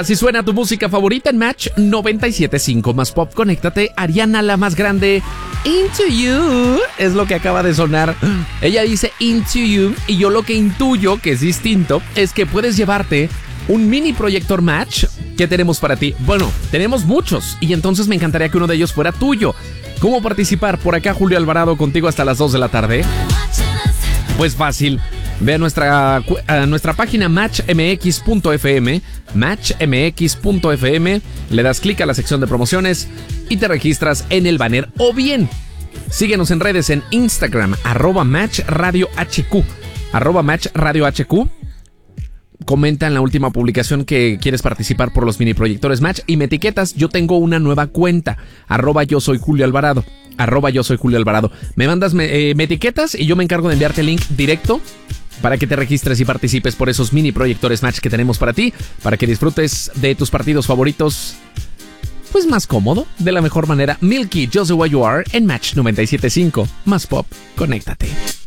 Así suena tu música favorita en Match 97.5 más Pop. Conéctate. Ariana, la más grande. Into You es lo que acaba de sonar. Ella dice Into You y yo lo que intuyo, que es distinto, es que puedes llevarte un mini proyector Match que tenemos para ti. Bueno, tenemos muchos y entonces me encantaría que uno de ellos fuera tuyo. ¿Cómo participar? Por acá Julio Alvarado contigo hasta las 2 de la tarde. Pues fácil. Ve a nuestra página matchmx.fm, matchmx.fm, le das clic a la sección de promociones y te registras en el banner. O bien, síguenos en redes en Instagram, @matchradiohq, @matchradiohq. Comenta en la última publicación que quieres participar por los mini proyectores Match y me etiquetas. Yo tengo una nueva cuenta, @yo soy Julio Alvarado, @yo soy Julio Alvarado. Me mandas, me etiquetas y yo me encargo de enviarte el link directo para que te registres y participes por esos mini proyectores Match que tenemos para ti, para que disfrutes de tus partidos favoritos, pues más cómodo, de la mejor manera. Milky, Just the Way You Are en Match 97.5, más Pop. Conéctate.